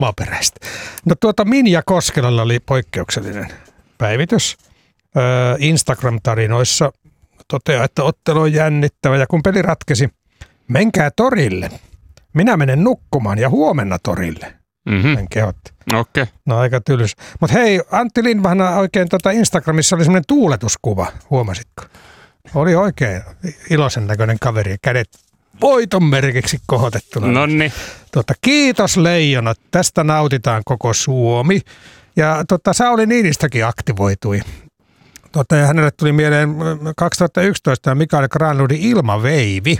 omaperäistä. No Minja Koskelalla oli poikkeuksellinen päivitys. Instagram-tarinoissa toteaa, että ottelu on jännittävä ja kun peli ratkesi, menkää torille. Minä menen nukkumaan ja huomenna torille. Hän kehotti. Okei. No aika tylsä. Mutta hei, Antti Lindvahna oikein Instagramissa oli semmoinen tuuletuskuva, huomasitko? Oli oikein iloisen näköinen kaveri ja kädet voiton merkiksi kohotettuna. Nonni. Kiitos leijonat, tästä nautitaan koko Suomi. Ja Sauli Niinistökin aktivoitui. Ja hänelle tuli mieleen 2011 Mikael Granlundin Ilmaveivi.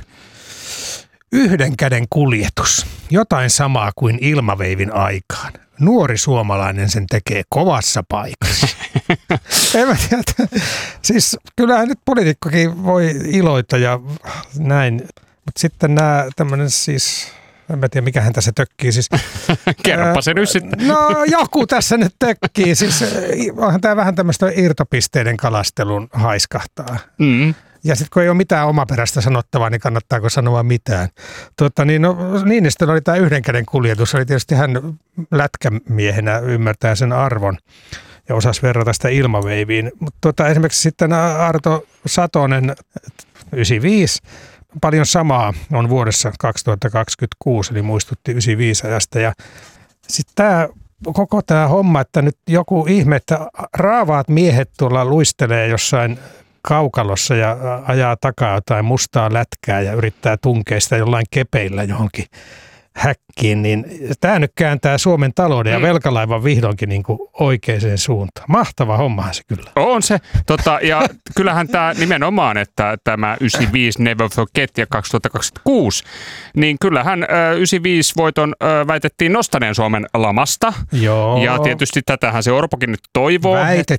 Yhden käden kuljetus. Jotain samaa kuin ilmaveivin aikaan. Nuori suomalainen sen tekee kovassa paikassa. En mä tiedä. Siis kyllähän nyt poliitikkokin voi iloita ja näin. Mutta sitten nämä tämmöinen siis, en mä tiedä mikähän tässä tökkii. Siis, kerropa se nyt sitten. No joku tässä nyt tökkii. Siis onhan tämä vähän tämmöistä irtopisteiden kalastelun haiskahtaa. Ja sitten kun ei ole mitään omaperäistä sanottavaa, niin kannattaako sanoa mitään. Niinistöllä oli tämä yhden käden kuljetus. Oli tietysti hän lätkämiehenä ymmärtää sen arvon ja osasi verrata sitä ilmaveiviin. Mutta esimerkiksi sitten Arto Satonen, 95, paljon samaa on vuodessa 2026, eli muistutti 95 ajasta. Ja sitten koko tämä homma, että nyt joku ihme, että raavaat miehet tuolla luistelee jossain kaukalossa ja ajaa takaa jotain mustaa lätkää ja yrittää tunkea sitä jollain kepeillä johonkin häkkiin, niin tämä nyt kääntää Suomen talouden ja velkalaivan vihdoinkin niin kuin oikeaan suuntaan. Mahtava hommahan se kyllä. On se. Ja kyllähän tämä nimenomaan, että tämä 95 Never Forget ja 2026, niin kyllähän 95 voiton väitettiin nostaneen Suomen lamasta. Joo. Ja tietysti tätähän se Orpokin nyt toivoo.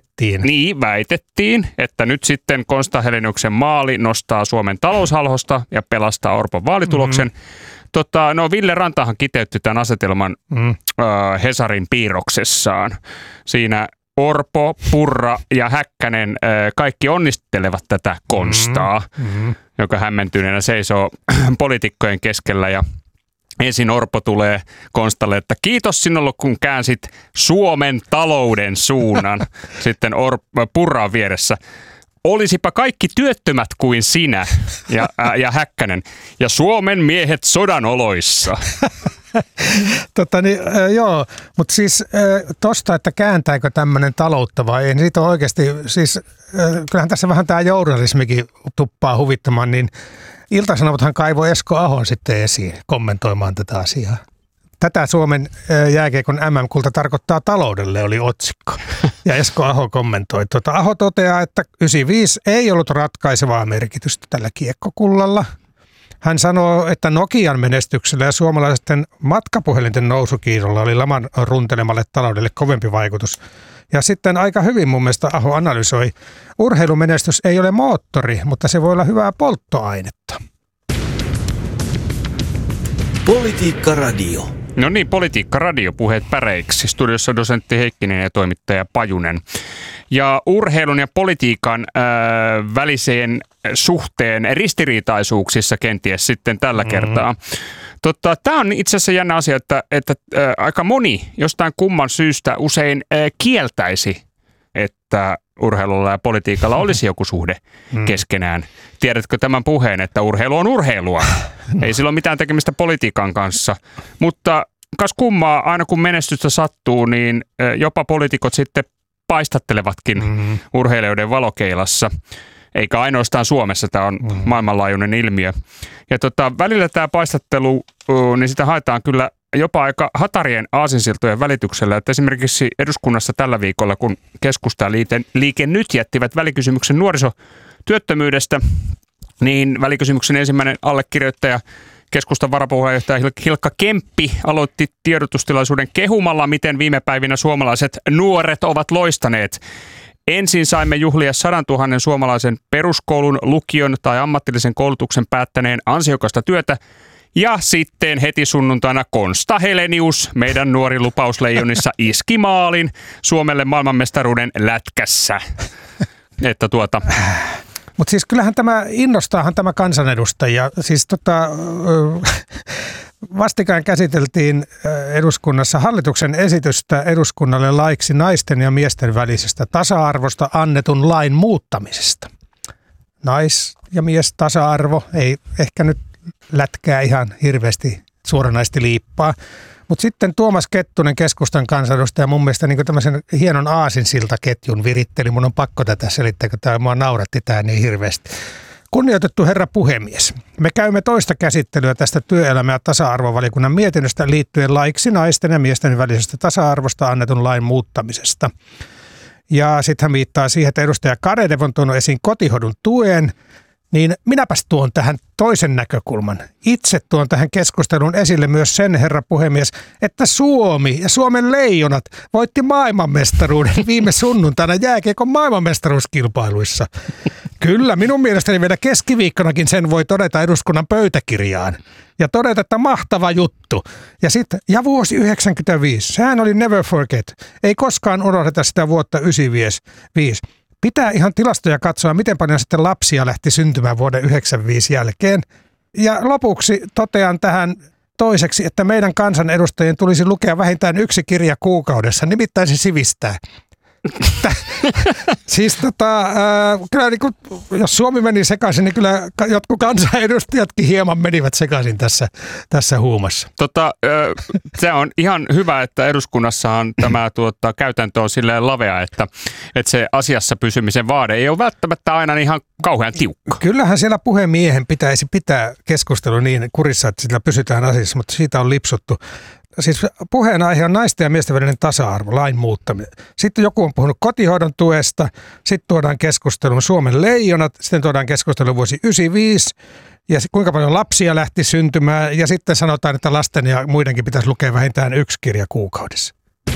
Väitettiin, että nyt sitten Konsta Heleniuksen maali nostaa Suomen taloushalhosta ja pelastaa Orpon vaalituloksen. Ville Rantahan kiteytti tämän asetelman Hesarin piirroksessaan. Siinä Orpo, Purra ja Häkkänen kaikki onnistelevat tätä Konstaa, joka hämmentyneenä seisoo poliitikkojen keskellä. Ja ensin Orpo tulee Konstalle, että kiitos sinulle, kun käänsit Suomen talouden suunnan. Sitten Purra on vieressä. Olisipa kaikki työttömät kuin sinä ja Häkkänen ja Suomen miehet sodan oloissa. Joo, mutta siis tosta, että kääntääkö tämmöinen taloutta vai ei, niin siitä on oikeasti, siis kyllähän tässä vähän tämä journalismikin tuppaa huvittamaan, niin Ilta-Sanomathan kaivoi Esko Ahon sitten esiin kommentoimaan tätä asiaa. Tätä Suomen jääkiekon MM-kulta tarkoittaa taloudelle, oli otsikko. Ja Esko Aho kommentoi. Aho toteaa, että 95 ei ollut ratkaisevaa merkitystä tällä kiekkokullalla. Hän sanoo, että Nokian menestyksellä ja suomalaisten matkapuhelinten nousukiidolla oli laman runtelemalle taloudelle kovempi vaikutus. Ja sitten aika hyvin mun mielestä Aho analysoi, urheilumenestys ei ole moottori, mutta se voi olla hyvää polttoainetta. Politiikka Radio. No niin, Politiikka Radio, puheet päreiksi. Studiossa dosentti Heikkinen ja toimittaja Pajunen. Ja urheilun ja politiikan väliseen suhteen ristiriitaisuuksissa kenties sitten tällä kertaa. Tämä on itse asiassa jännä asia, että aika moni jostain kumman syystä usein kieltäisi, että urheilulla ja politiikalla olisi joku suhde keskenään. Tiedätkö tämän puheen, että urheilu on urheilua? Ei sillä ole mitään tekemistä politiikan kanssa. Mutta kas kummaa, aina kun menestystä sattuu, niin jopa poliitikot sitten paistattelevatkin urheilijoiden valokeilassa. Eikä ainoastaan Suomessa, tämä on maailmanlaajuinen ilmiö. Ja välillä tämä paistattelu, niin sitä haetaan kyllä jopa aika hatarien aasinsiltojen välityksellä. Että esimerkiksi eduskunnassa tällä viikolla, kun Keskusta Liike Nyt jättivät välikysymyksen nuorisotyöttömyydestä, niin välikysymyksen ensimmäinen allekirjoittaja, Keskustan varapuheenjohtaja Hilkka Kemppi aloitti tiedotustilaisuuden kehumalla, miten viime päivinä suomalaiset nuoret ovat loistaneet. Ensin saimme juhlia 100 000 suomalaisen peruskoulun, lukion tai ammatillisen koulutuksen päättäneen ansiokasta työtä. Ja sitten heti sunnuntaina Konsta Helenius, meidän nuori lupausleijonissa, iski maalin Suomelle maailmanmestaruuden lätkässä. Mutta siis kyllähän tämä innostaahan tämä kansanedustajia. Siis Vastikään käsiteltiin eduskunnassa hallituksen esitystä eduskunnalle laiksi naisten ja miesten välisestä tasa-arvosta annetun lain muuttamisesta. Nais- ja mies tasa-arvo ei ehkä nyt lätkää ihan hirveästi suoranaisesti liippaa. Mutta sitten Tuomas Kettunen, keskustan kansanedustaja, mun mielestä niin tämmöisen hienon aasinsiltaketjun viritteli. Mun on pakko tätä selittää, kun mua nauratti tämä niin hirveästi. Kunnioitettu herra puhemies, me käymme toista käsittelyä tästä työelämä- ja tasa-arvovaliokunnan mietinnöstä liittyen laiksi naisten ja miesten välisestä tasa-arvosta annetun lain muuttamisesta. Ja sitten hän viittaa siihen, että edustaja Garedew on tuonut esiin kotihoidon tuen, niin minäpäs tuon tähän toisen näkökulman. Itse tuon tähän keskusteluun esille myös sen, herra puhemies, että Suomi ja Suomen Leijonat voitti maailmanmestaruuden viime sunnuntaina jääkiekon maailmanmestaruuskilpailuissa. Kyllä, minun mielestäni vielä keskiviikkonakin sen voi todeta eduskunnan pöytäkirjaan. Ja todeta, että mahtava juttu. Ja vuosi 1995, sehän oli never forget. Ei koskaan unohdeta sitä vuotta 1995. Pitää ihan tilastoja katsoa, miten paljon sitten lapsia lähti syntymään vuoden 1995 jälkeen. Ja lopuksi totean tähän toiseksi, että meidän kansanedustajien tulisi lukea vähintään 1 kirja kuukaudessa, nimittäin se sivistää. Siis kyllä niin kuin, jos Suomi meni sekaisin, niin kyllä jotkut kansanedustajatkin hieman menivät sekaisin tässä huumassa. Se on ihan hyvä, että eduskunnassahan tämä käytäntö on silleen lavea, että se asiassa pysymisen vaade ei ole välttämättä aina ihan kauhean tiukka. Kyllähän siellä puhemiehen pitäisi pitää keskustelu niin kurissa, että sillä pysytään asiassa, mutta siitä on lipsuttu. Siis puheenaihe on naisten ja miesten välinen tasa-arvo, lain muuttaminen. Sitten joku on puhunut kotihoidon tuesta, sitten tuodaan keskustelun Suomen Leijonat, sitten tuodaan keskustelun vuosi 1995 ja kuinka paljon lapsia lähti syntymään ja sitten sanotaan, että lasten ja muidenkin pitäisi lukea vähintään 1 kirja kuukaudessa.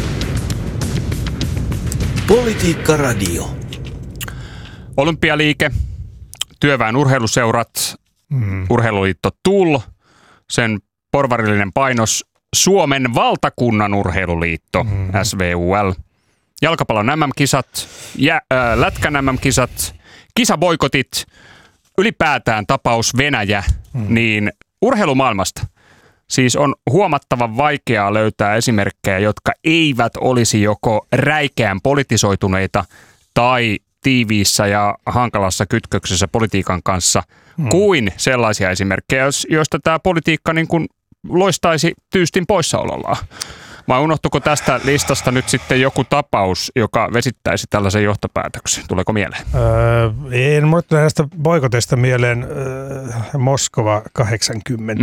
Politiikka Radio. Olympialiike, työväen urheiluseurat, Urheiluliitto TUL, sen porvarillinen painos Suomen valtakunnan urheiluliitto, SVUL, jalkapallon MM-kisat, lätkän MM-kisat, kisaboikotit, ylipäätään tapaus Venäjä, niin urheilumaailmasta siis on huomattavan vaikeaa löytää esimerkkejä, jotka eivät olisi joko räikeän politisoituneita tai tiiviissä ja hankalassa kytköksessä politiikan kanssa, kuin sellaisia esimerkkejä, joista tämä politiikka niin kuin loistaisi tyystin poissaolollaan. Vai unohtuiko tästä listasta nyt sitten joku tapaus, joka vesittäisi tällaisen johtopäätöksen? Tuleeko mieleen? En muista näistä boikoteista mieleen Moskova 80.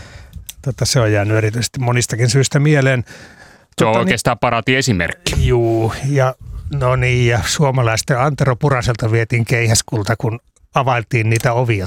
Se on jäänyt erityisesti monistakin syistä mieleen. Se on oikeastaan paraati esimerkki. Juu, ja no niin, ja suomalaisten Antero Puraselta vietiin keihäskulta, kun availtiin niitä ovia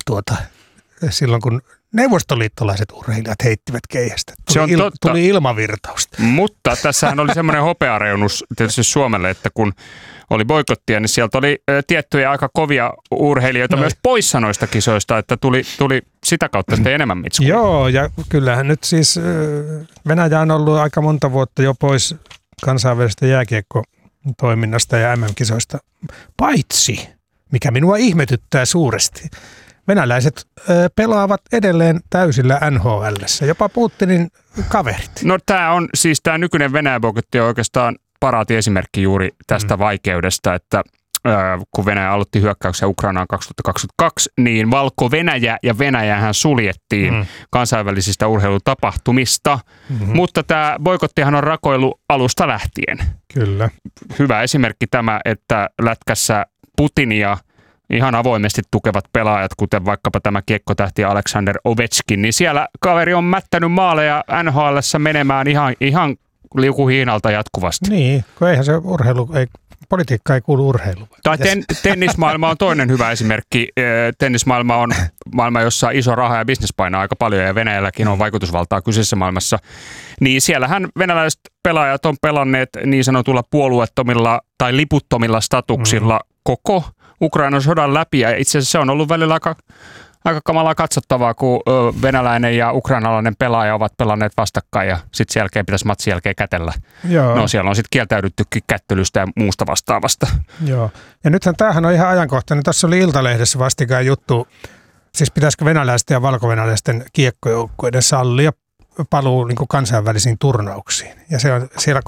silloin, kun neuvostoliittolaiset urheilijat heittivät keihästä. Tuli ilmavirtausta. Mutta tässähän oli semmoinen hopeareunus tietysti Suomelle, että kun oli boikottia, niin sieltä oli tiettyjä aika kovia urheilijoita myös poissa noista kisoista, että tuli sitä kautta sitten enemmän mitskua. Joo, ja kyllähän nyt siis Venäjä on ollut aika monta vuotta jo pois kansainvälisestä jääkiekkotoiminnasta ja MM-kisoista, paitsi, mikä minua ihmetyttää suuresti, venäläiset pelaavat edelleen täysillä NHL:ssä, jopa Putinin kaverit. No tämä nykyinen Venäjä-boikotti on oikeastaan paraati esimerkki juuri tästä vaikeudesta, että kun Venäjä aloitti hyökkäyksen Ukrainaan 2022, niin Valko-Venäjä ja Venäjähän suljettiin kansainvälisistä urheilutapahtumista, mutta tämä boikottihan on rakoillut alusta lähtien. Kyllä. Hyvä esimerkki tämä, että lätkässä Putinia ihan avoimesti tukevat pelaajat, kuten vaikkapa tämä kiekkotähti Alexander Ovechkin, niin siellä kaveri on mättänyt maaleja NHL:ssä menemään ihan liukuhiinalta jatkuvasti. Niin, kun eihän se politiikka ei kuulu urheiluun. Tai tennismaailma on toinen hyvä esimerkki. Tennismaailma on maailma, jossa iso raha ja bisnes painaa aika paljon ja Venäjälläkin on vaikutusvaltaa kyseisessä maailmassa. Niin siellähän venäläiset pelaajat on pelanneet niin sanotulla puolueettomilla tai liputtomilla statuksilla koko Ukrainan sodan läpi, ja itse asiassa se on ollut välillä aika kamalaa katsottavaa, kun venäläinen ja ukrainalainen pelaaja ovat pelanneet vastakkain, ja sitten sen jälkeen pitäisi matsin jälkeen kätellä. Joo. No siellä on sitten kieltäydyttykin kättelystä ja muusta vastaavasta. Joo, ja nythän tämähän on ihan ajankohtainen. Tässä oli Iltalehdessä vastikään juttu, siis pitäisikö venäläisten ja valkovenäläisten kiekkojoukkueiden sallia paluu niin kuin kansainvälisiin turnauksiin. Ja se on siellä